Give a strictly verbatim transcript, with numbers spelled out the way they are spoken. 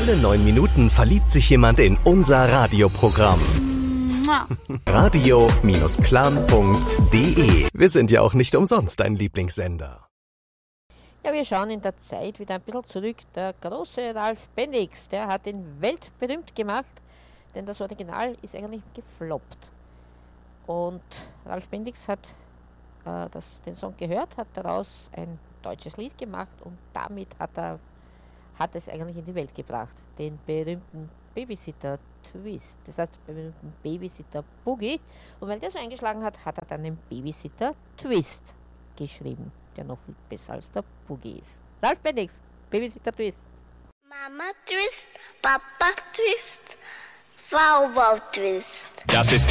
Alle neun Minuten verliebt sich jemand in unser Radioprogramm. radio Clam punkt de. Wir sind ja auch nicht umsonst dein Lieblingssender. Ja, wir schauen in der Zeit wieder ein bisschen zurück. Der große Ralf Bendix, der hat ihn weltberühmt gemacht, denn das Original ist eigentlich gefloppt. Und Ralf Bendix hat äh, das, den Song gehört, hat daraus ein deutsches Lied gemacht und damit hat er hat es eigentlich in die Welt gebracht, den berühmten Babysitter Twist, das heißt den berühmten Babysitter Boogie. Und weil der so eingeschlagen hat, hat er dann den Babysitter Twist geschrieben, der noch viel besser als der Boogie ist. Ralf Bendix, Babysitter Twist. Mama Twist, Papa Twist, Wow Wow Twist. Das ist